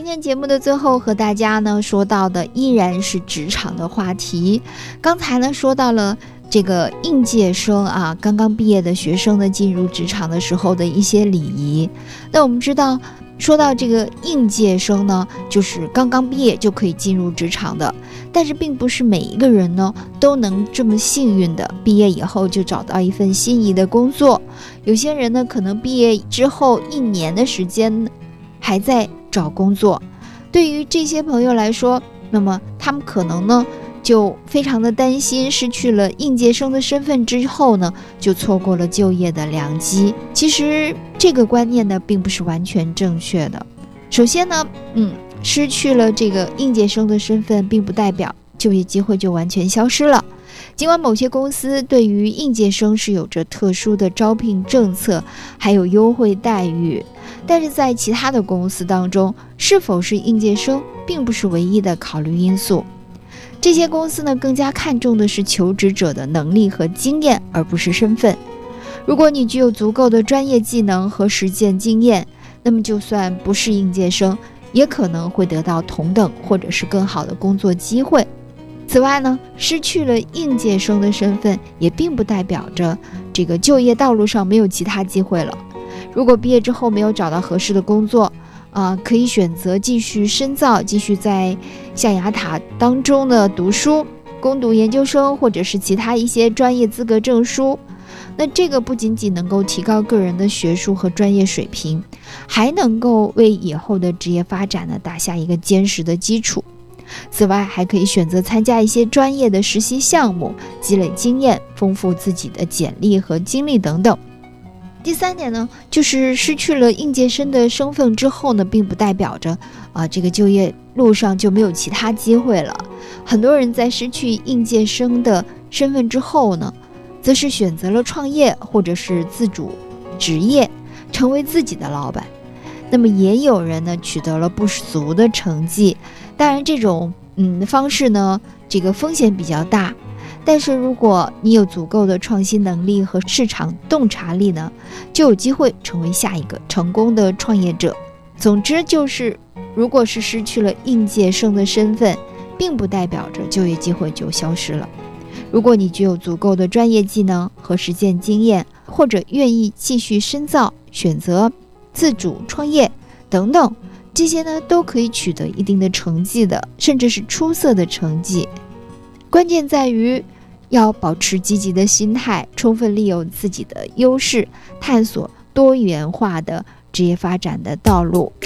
天节目的最后和大家呢说到的依然是职场的话题。刚才呢说到了这个应届生啊，刚刚毕业的学生呢进入职场的时候的一些礼仪。那我们知道，说到这个应届生呢，就是刚刚毕业就可以进入职场的，但是并不是每一个人呢都能这么幸运的毕业以后就找到一份心仪的工作。有些人呢可能毕业之后1年的时间还在找工作。对于这些朋友来说，那么他们可能呢就非常的担心，失去了应届生的身份之后呢，就错过了就业的良机。其实这个观念呢并不是完全正确的。首先呢，失去了这个应届生的身份，并不代表就业机会就完全消失了。尽管某些公司对于应届生是有着特殊的招聘政策，还有优惠待遇，但是在其他的公司当中，是否是应届生并不是唯一的考虑因素。这些公司呢更加看重的是求职者的能力和经验，而不是身份。如果你具有足够的专业技能和实践经验，那么就算不是应届生，也可能会得到同等或者是更好的工作机会。此外呢，失去了应届生的身份，也并不代表着这个就业道路上没有其他机会了。如果毕业之后没有找到合适的工作，可以选择继续深造，继续在象牙塔当中的读书，攻读研究生或者是其他一些专业资格证书。那这个不仅仅能够提高个人的学术和专业水平，还能够为以后的职业发展呢打下一个坚实的基础。此外，还可以选择参加一些专业的实习项目，积累经验，丰富自己的简历和经历等等。第三点呢，就是失去了应届生的身份之后呢，并不代表着这个就业路上就没有其他机会了。很多人在失去应届生的身份之后呢，则是选择了创业或者是自主职业，成为自己的老板。那么也有人呢取得了不俗的成绩，当然这种方式呢，这个风险比较大。但是如果你有足够的创新能力和市场洞察力呢，就有机会成为下一个成功的创业者。总之就是，如果是失去了应届生的身份，并不代表着就业机会就消失了。如果你具有足够的专业技能和实践经验，或者愿意继续深造，选择自主创业等等，这些呢都可以取得一定的成绩的，甚至是出色的成绩。关键在于要保持积极的心态，充分利用自己的优势，探索多元化的职业发展的道路。